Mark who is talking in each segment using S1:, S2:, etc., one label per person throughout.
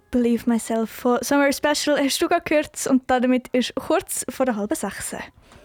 S1: «Believe Myself» von «Summer Special» hast du gerade gehört und damit ist kurz vor der 5:30.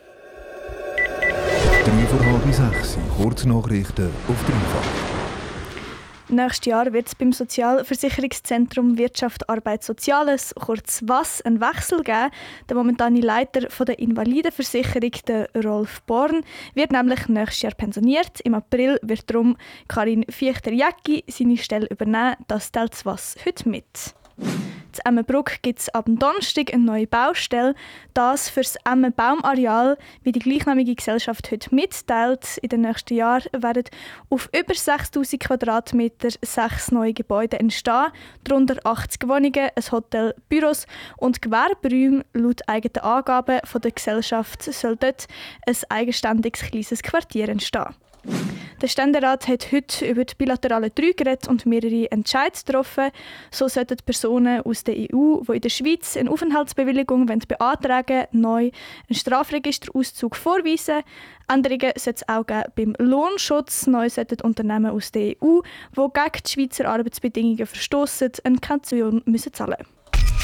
S2: 5:30, Kurznachrichten auf Dreifach.
S1: Nächstes Jahr wird es beim Sozialversicherungszentrum Wirtschaft, Arbeit, Soziales, kurz WASS, einen Wechsel geben. Der momentane Leiter der Invalidenversicherung, der Rolf Born, wird nämlich nächstes Jahr pensioniert. Im April wird darum Karin Fichter-Jäcki seine Stelle übernehmen. Das teilt das WASS heute mit. In Emmenbruck gibt es ab Donnerstag eine neue Baustelle. Das für das Emmen-Baumareal, wie die gleichnamige Gesellschaft heute mitteilt. In den nächsten Jahren werden auf über 6000 Quadratmeter 6 neue Gebäude entstehen, darunter 80 Wohnungen, ein Hotel, Büros und Gewerberäume. Laut eigenen Angaben von der Gesellschaft soll dort ein eigenständiges kleines Quartier entstehen. Der Ständerat hat heute über die bilateralen 3 geredet und mehrere Entscheide getroffen. So sollten Personen aus der EU, die in der Schweiz eine Aufenthaltsbewilligung beantragen wollen, neu einen Strafregisterauszug vorweisen. Änderungen soll es auch geben beim Lohnschutz. Neu sollten Unternehmen aus der EU, die gegen die Schweizer Arbeitsbedingungen verstoßen, eine Kaution zahlen müssen.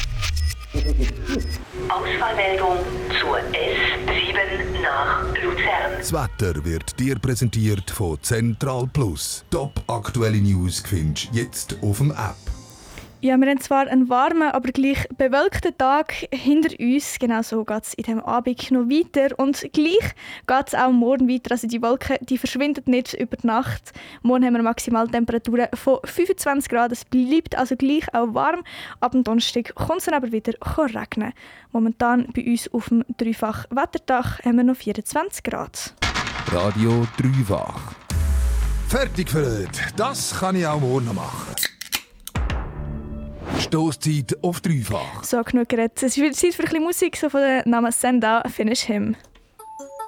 S3: Auswahlmeldung zur S7 nach Luzern.
S2: Das Wetter wird dir präsentiert von Central Plus. Top aktuelle News findest du jetzt auf dem App.
S1: Ja, wir haben zwar einen warmen, aber gleich bewölkten Tag hinter uns. Genau so geht es in diesem Abend noch weiter. Und gleich geht es auch morgen weiter. Also die Wolken die verschwinden nicht über die Nacht. Morgen haben wir Maximaltemperaturen von 25 Grad. Es bleibt also gleich auch warm. Ab dem Donnerstag kommt es dann aber wieder regnen. Momentan bei uns auf dem Dreifach-Wetterdach haben wir noch 24 Grad.
S2: Radio Dreifach. Fertig für heute. Das kann ich auch morgen noch machen. Stoßzeit auf Dreifach.
S1: So, genug geredet. Es ist Zeit für ein bisschen Musik, so von der Namen Senda, Finish Him.